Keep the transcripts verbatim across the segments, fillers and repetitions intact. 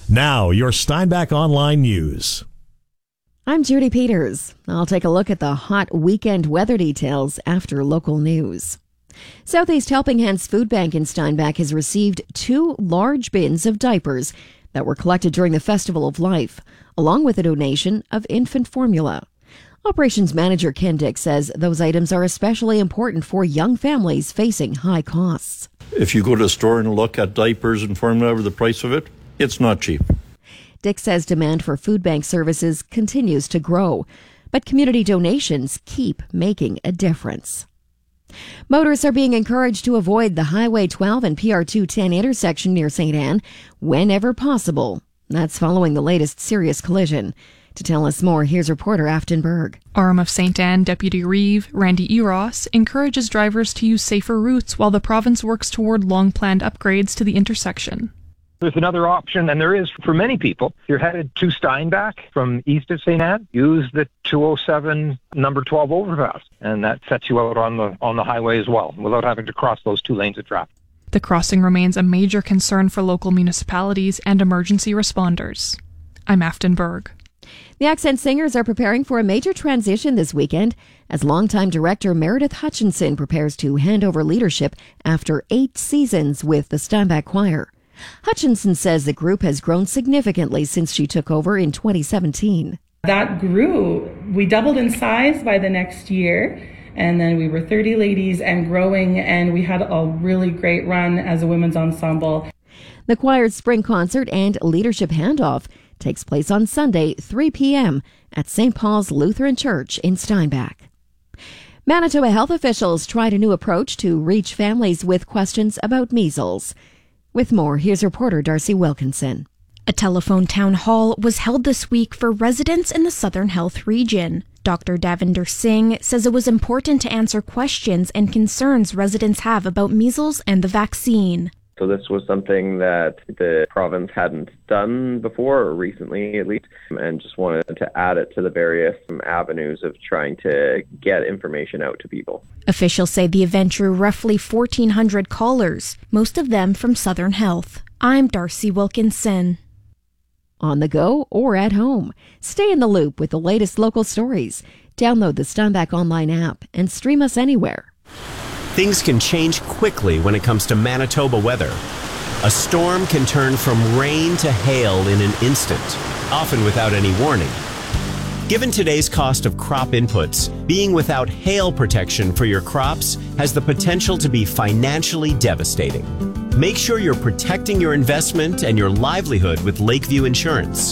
Now, your Steinbach Online News. I'm Judy Peters. I'll take a look at the hot weekend weather details after local news. Southeast Helping Hands Food Bank in Steinbach has received two large bins of diapers that were collected during the Festival of Life, along with a donation of infant formula. Operations Manager Ken Dick says those items are especially important for young families facing high costs. If you go to a store and look at diapers and formula over the price of it, it's not cheap. Dick says demand for food bank services continues to grow, but community donations keep making a difference. Motorists are being encouraged to avoid the Highway twelve and P R two ten intersection near Saint Anne whenever possible. That's following the latest serious collision. To tell us more, here's reporter Afton Berg. R M of Saint Anne Deputy Reeve, Randy Eros, encourages drivers to use safer routes while the province works toward long-planned upgrades to the intersection. There's another option, and there is for many people. If you're headed to Steinbach from east of Saint Anne, use the two oh seven number twelve overpass, and that sets you out on the on the highway as well, without having to cross those two lanes of traffic. The crossing remains a major concern for local municipalities and emergency responders. I'm Afton Berg. The Accent Singers are preparing for a major transition this weekend as longtime director Meredith Hutchinson prepares to hand over leadership after eight seasons with the Steinbach Choir. Hutchinson says the group has grown significantly since she took over in twenty seventeen. That grew. We doubled in size by the next year, and then we were thirty ladies and growing, and we had a really great run as a women's ensemble. The choir's spring concert and leadership handoff takes place on Sunday, three p.m. at Saint Paul's Lutheran Church in Steinbach. Manitoba health officials tried a new approach to reach families with questions about measles. With more, here's reporter Darcy Wilkinson. A telephone town hall was held this week for residents in the Southern Health region. Doctor Davinder Singh says it was important to answer questions and concerns residents have about measles and the vaccine. So this was something that the province hadn't done before, or recently at least, and just wanted to add it to the various avenues of trying to get information out to people. Officials say the event drew roughly fourteen hundred callers, most of them from Southern Health. I'm Darcy Wilkinson. On the go or at home, stay in the loop with the latest local stories. Download the Steinbach Online app and stream us anywhere. Things can change quickly when it comes to Manitoba weather. A storm can turn from rain to hail in an instant, often without any warning. Given today's cost of crop inputs, being without hail protection for your crops has the potential to be financially devastating. Make sure you're protecting your investment and your livelihood with Lakeview Insurance.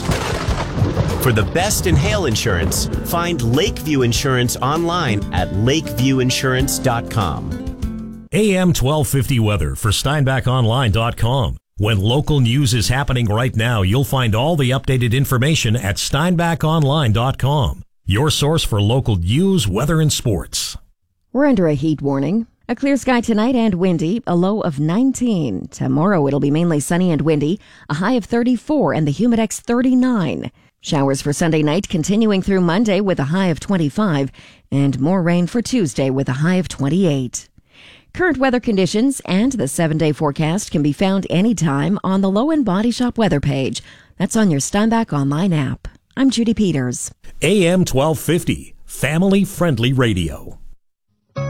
For the best in hail insurance, find Lakeview Insurance online at lakeview insurance dot com. A M twelve fifty weather for Steinbach Online dot com. When local news is happening right now, you'll find all the updated information at Steinbach Online dot com. Your source for local news, weather, and sports. We're under a heat warning. A clear sky tonight and windy, a low of nineteen. Tomorrow it'll be mainly sunny and windy, a high of thirty-four and the humidex thirty-nine. Showers for Sunday night continuing through Monday with a high of twenty-five, and more rain for Tuesday with a high of twenty-eight. Current weather conditions and the seven-day forecast can be found anytime on the Low End Body Shop weather page. That's on your Steinbach Online app. I'm Judy Peters. A M twelve fifty, family-friendly radio.